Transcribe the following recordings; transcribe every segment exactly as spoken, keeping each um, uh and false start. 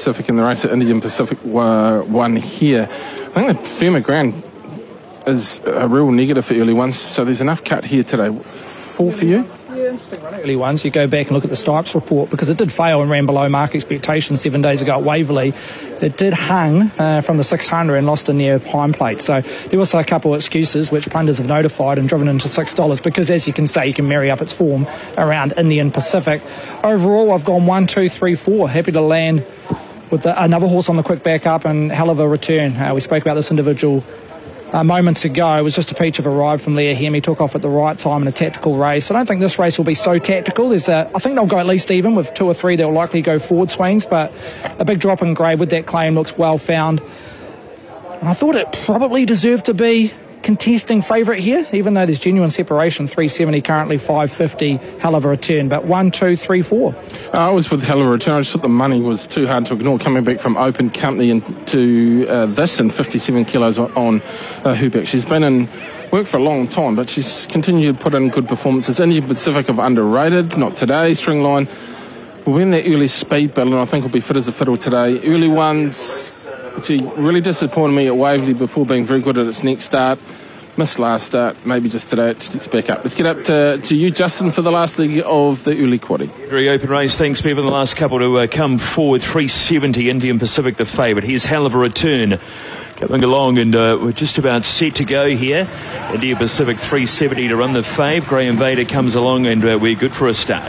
Pacific in the race that Indian Pacific uh, won here. I think the firmer ground is a real negative for early ones, so there's enough cut here today. Four for you? Yeah, interesting running. Early ones, you go back and look at the Stipes report, because it did fail and ran below mark expectations seven days ago at Waverley. It did hung uh, from the six hundred and lost a near pine plate. So there was a couple of excuses which punters have notified and driven into six dollars, because as you can say, you can marry up its form around Indian Pacific. Overall, I've gone one, two, three, four. Happy to land with the, another horse on the quick back up and hell of a return. Uh, we spoke about this individual Uh, moments ago. It was just a peach of a ride from Leah Hemi. Took off at the right time in a tactical race. I don't think this race will be so tactical. There's a, I think they'll go at least even with two or three that will likely go forward swings, but a big drop in grade with that claim looks well found. And I thought it probably deserved to be contesting favourite here, even though there's genuine separation. Three seventy currently, five fifty, hell of a return. But one, two, three, four. Uh, I was with hell of a return. I just thought the money was too hard to ignore, coming back from open company into uh, this and fifty-seven kilos on, on uh, Hubeck. She's been in work for a long time, but she's continued to put in good performances. Indian Pacific have underrated, not today. Stringline will win that early speed battle, and I think will be fit as a fiddle today. Early ones, she really disappointed me at Waverley before being very good at its next start. Missed last start, maybe just today it sticks back up. Let's get up to, to you, Justin, for the last leg of the early quaddie. Very open race. Thanks, Bevan. The last couple to uh, come forward. three seventy, Indian Pacific the favourite. Here's hell of a return coming along, and uh, we're just about set to go here. Indian Pacific three seventy to run the fave. Graham Vader comes along, and uh, we're good for a start.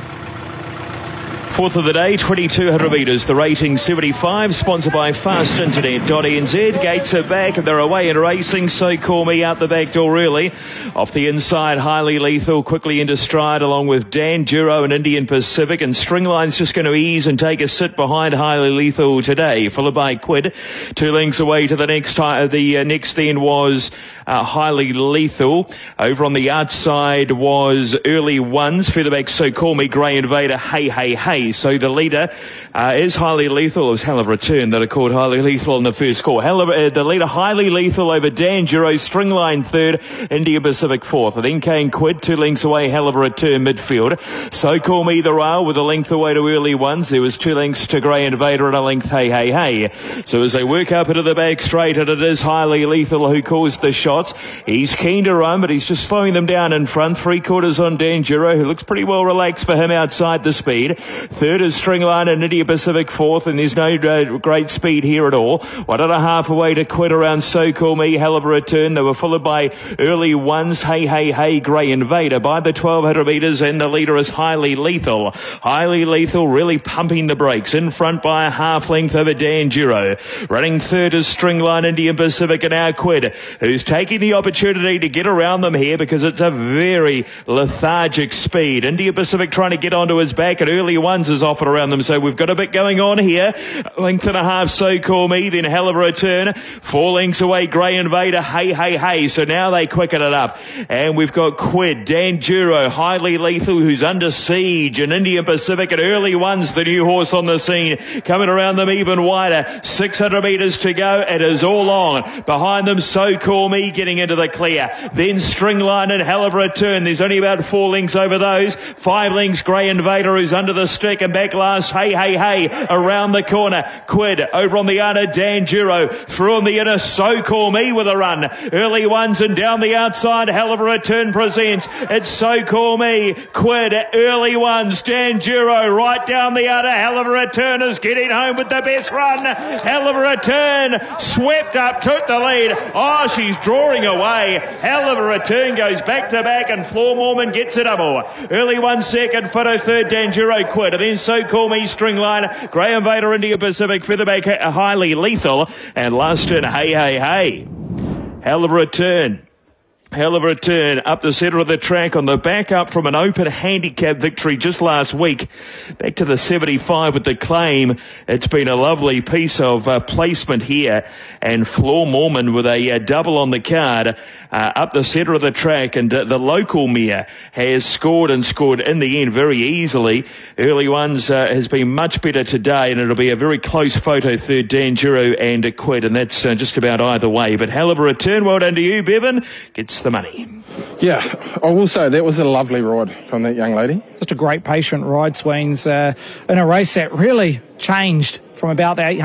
Fourth of the day, twenty-two hundred metres, the rating seventy-five, sponsored by fast internet dot n z. Gates are back and they're away and racing. So Call Me out the back door early. Off the inside, Highly Lethal quickly into stride along with Dan Duro and Indian Pacific, and Stringline's just going to ease and take a sit behind Highly Lethal today, followed by Quid. Two lengths away to the next time. The uh, next then was uh, Highly Lethal. Over on the outside was Early Ones, further back So Call Me, Grey Invader, Hey Hey Hey. So the leader uh, is Highly Lethal. It was hell of a return that I called Highly Lethal in the first call. Hell of, uh, the leader Highly Lethal over Dan Duro, Stringline third, India Pacific fourth. And then came Quid, two lengths away, hell of a return midfield. So Call Me the rail with a length away to Early Ones. There was two lengths to Grey Invader and a length Hey Hey Hey. So as they work up into the back straight, and it is Highly Lethal who calls the shots. He's keen to run, but he's just slowing them down in front. Three quarters on Dan Duro, who looks pretty well relaxed for him outside the speed. Third is Stringline and India Pacific fourth, and there's no uh, great speed here at all. One and a half away to Quid around So Call Me, hell of a return. They were followed by Early Ones, Hey Hey Hey, Grey Invader by the twelve hundred metres, and the leader is Highly Lethal. Highly Lethal really pumping the brakes in front by a half length over Dan Duro. Running third is Stringline, Indian Pacific, and our Quid, who's taking the opportunity to get around them here because it's a very lethargic speed. India Pacific trying to get onto his back, and Early Ones is off and around them, so we've got a bit going on here. Length and a half So Call Me, then hell of a return. Four lengths away, Grey Invader, Hey Hey Hey. So now they quicken it up, and we've got Quid, Dan Duro, Highly Lethal, who's under siege, and Indian Pacific, and Early Ones, the new horse on the scene, coming around them even wider. six hundred metres to go. It is all on. Behind them, So Call Me getting into the clear. Then Stringline and hell of a return. There's only about four lengths over those. Five lengths, Grey Invader, who's under the stick, and back last, Hey Hey Hey, around the corner. Quid over on the outer, Dan Duro through on the inner, So Call Me with a run. Early Ones and down the outside, hell of a return presents. It's So Call Me, Quid, Early Ones, Dan Duro right down the outer, hell of a return is getting home with the best run. Hell of a return, swept up, took the lead. Oh, she's drawing away. Hell of a return, goes back to back, and Floor Mormon gets a double. Early Ones second, Photo third, Dan Duro, Quid, and then So Call Me, Stringline, Grey Invader, India Pacific, further back, Highly Lethal, and last turn, Hey Hey Hey. Hell of a return. Hell of a return up the centre of the track on the back up from an open handicap victory just last week. Back to the seventy-five with the claim. It's been a lovely piece of uh, placement here. And Floor Mormon with a uh, double on the card uh, up the centre of the track. And uh, the local mare has scored and scored in the end very easily. Early Ones uh, has been much better today, and it'll be a very close photo third, Dan Duro and a Quid. And that's uh, just about either way. But hell of a return. Well done to you, Bevan. Gets the money. Yeah, I will say that was a lovely ride from that young lady. Just a great patient ride, Sweens, uh, in a race that really changed from about the eight hundred